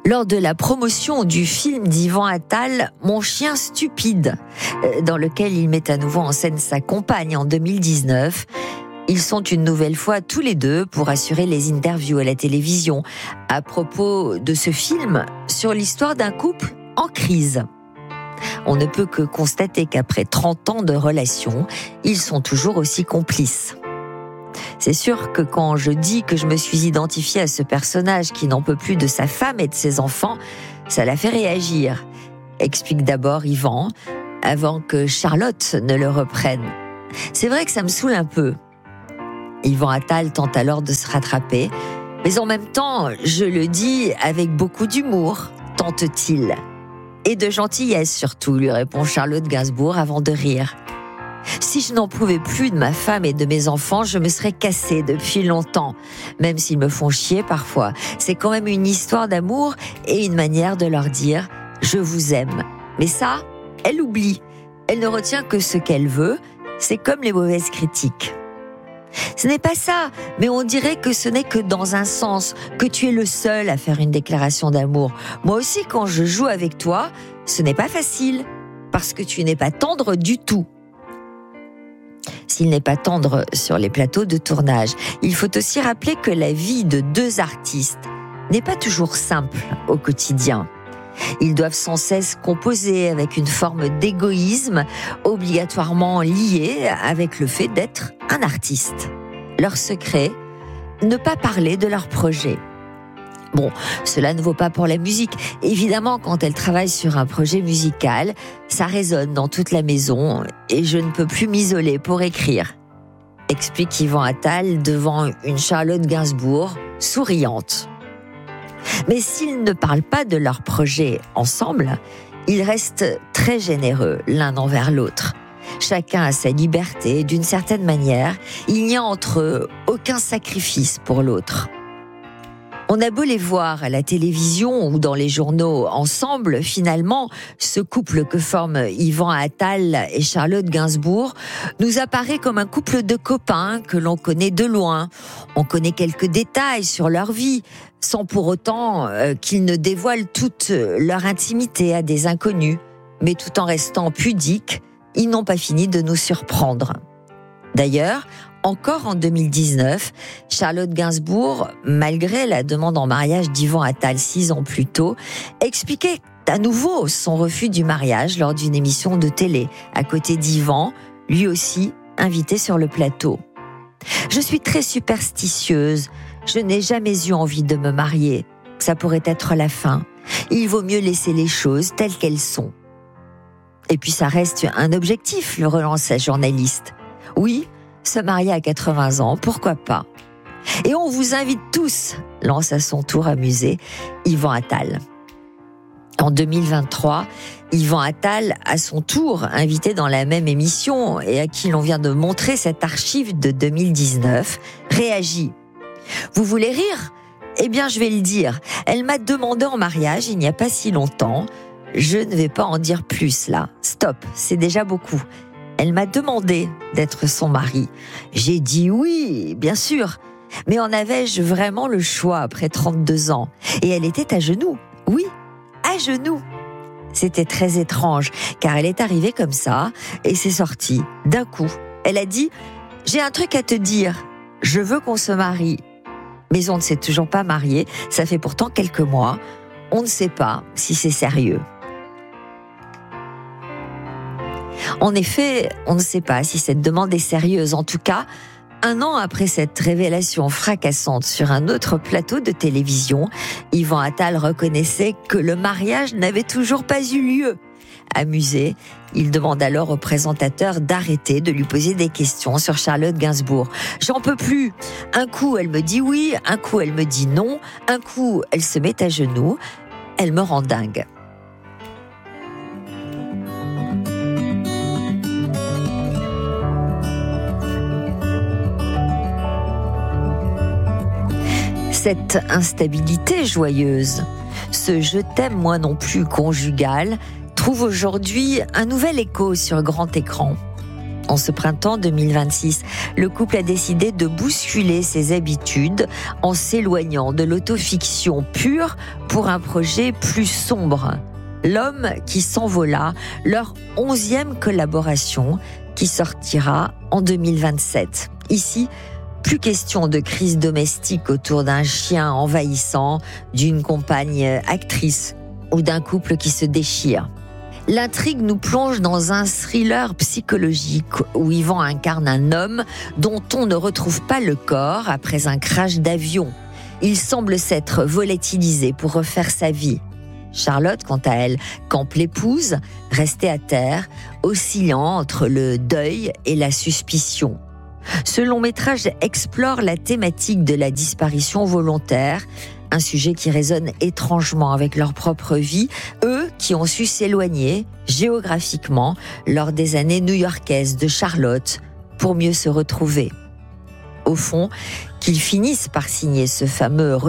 lors de la promotion du film d'Yvan Attal, Mon chien stupide, dans lequel il met à nouveau en scène sa compagne en 2019. Ils sont une nouvelle fois tous les deux pour assurer les interviews à la télévision à propos de ce film sur l'histoire d'un couple en crise. On ne peut que constater qu'après 30 ans de relation, ils sont toujours aussi complices. C'est sûr que quand je dis que je me suis identifiée à ce personnage qui n'en peut plus de sa femme et de ses enfants, ça l'a fait réagir, explique d'abord Yvan, avant que Charlotte ne le reprenne. C'est vrai que ça me saoule un peu. Yvan Attal tente alors de se rattraper, mais en même temps, je le dis avec beaucoup d'humour, tente-t-il. Et de gentillesse surtout, lui répond Charlotte Gainsbourg avant de rire. Si je n'en pouvais plus de ma femme et de mes enfants, je me serais cassée depuis longtemps, même s'ils me font chier parfois. C'est quand même une histoire d'amour et une manière de leur dire « je vous aime ». Mais ça, elle oublie. Elle ne retient que ce qu'elle veut. C'est comme les mauvaises critiques. Ce n'est pas ça, mais on dirait que ce n'est que dans un sens, que tu es le seul à faire une déclaration d'amour. Moi aussi, quand je joue avec toi, ce n'est pas facile, parce que tu n'es pas tendre du tout. S'il n'est pas tendre sur les plateaux de tournage, il faut aussi rappeler que la vie de deux artistes n'est pas toujours simple au quotidien. Ils doivent sans cesse composer avec une forme d'égoïsme obligatoirement liée avec le fait d'être un artiste. Leur secret, ne pas parler de leur projet. Bon, cela ne vaut pas pour la musique. Évidemment, quand elle travaille sur un projet musical, ça résonne dans toute la maison et je ne peux plus m'isoler pour écrire, explique Yvan Attal devant une Charlotte Gainsbourg souriante. Mais s'ils ne parlent pas de leur projet ensemble, ils restent très généreux l'un envers l'autre. Chacun a sa liberté, d'une certaine manière, il n'y a entre eux aucun sacrifice pour l'autre. On a beau les voir à la télévision ou dans les journaux ensemble, finalement, ce couple que forment Yvan Attal et Charlotte Gainsbourg nous apparaît comme un couple de copains que l'on connaît de loin. On connaît quelques détails sur leur vie, sans pour autant qu'ils ne dévoilent toute leur intimité à des inconnus. Mais tout en restant pudiques, ils n'ont pas fini de nous surprendre. D'ailleurs, encore en 2019, Charlotte Gainsbourg, malgré la demande en mariage d'Yvan Attal 6 ans plus tôt, expliquait à nouveau son refus du mariage lors d'une émission de télé, à côté d'Yvan, lui aussi invité sur le plateau. « Je suis très superstitieuse, je n'ai jamais eu envie de me marier. Ça pourrait être la fin. Il vaut mieux laisser les choses telles qu'elles sont. » Et puis ça reste un objectif, le relance la journaliste. Oui, se marier à 80 ans, pourquoi pas? Et on vous invite tous, lance à son tour amusé Yvan Attal. En 2023, Yvan Attal, à son tour invité dans la même émission et à qui l'on vient de montrer cette archive de 2019, réagit. Vous voulez rire? Eh bien, je vais le dire. Elle m'a demandé en mariage il n'y a pas si longtemps. Je ne vais pas en dire plus là. Stop, c'est déjà beaucoup. Elle m'a demandé d'être son mari. J'ai dit oui, bien sûr. Mais en avais-je vraiment le choix après 32 ans? Et elle était à genoux. Oui, à genoux. C'était très étrange, car elle est arrivée comme ça, et c'est sorti, d'un coup. Elle a dit, j'ai un truc à te dire. Je veux qu'on se marie. Mais on ne s'est toujours pas marié. Ça fait pourtant quelques mois. On ne sait pas si c'est sérieux. En effet, on ne sait pas si cette demande est sérieuse. En tout cas, 1 an après cette révélation fracassante sur un autre plateau de télévision, Yvan Attal reconnaissait que le mariage n'avait toujours pas eu lieu. Amusé, il demande alors au présentateur d'arrêter de lui poser des questions sur Charlotte Gainsbourg. « J'en peux plus. Un coup, elle me dit oui, un coup, elle me dit non, un coup, elle se met à genoux. Elle me rend dingue. » Cette instabilité joyeuse, ce « je t'aime moi non plus » conjugal, trouve aujourd'hui un nouvel écho sur grand écran. En ce printemps 2026, le couple a décidé de bousculer ses habitudes en s'éloignant de l'autofiction pure pour un projet plus sombre. L'homme qui s'envola, leur 11e collaboration qui sortira en 2027. Ici, plus question de crise domestique autour d'un chien envahissant, d'une compagne actrice ou d'un couple qui se déchire. L'intrigue nous plonge dans un thriller psychologique où Yvan incarne un homme dont on ne retrouve pas le corps après un crash d'avion. Il semble s'être volatilisé pour refaire sa vie. Charlotte, quant à elle, campe l'épouse, restée à terre, oscillant entre le deuil et la suspicion. Ce long-métrage explore la thématique de la disparition volontaire, un sujet qui résonne étrangement avec leur propre vie, eux qui ont su s'éloigner géographiquement lors des années new-yorkaises de Charlotte pour mieux se retrouver. Au fond, qu'ils finissent par signer ce fameux